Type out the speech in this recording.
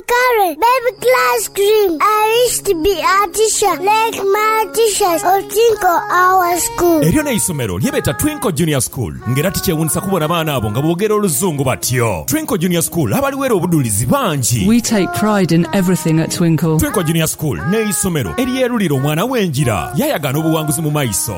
Karen, baby class cream. I used to be a teacher, like my teachers or Twinkle our school. Eryo ne isomero lyebeta Twinkle Junior School. Ngera tikyewunisa kubona abaana abo nga boogera oluzungu batyo. Twinkle Junior School abaliwera obudulizi bangi. We take pride in everything at Twinkle. Twinkle Junior School ne isomero eryerulira omwana w'enjira. Yayagana obuwanguzi mu maiso.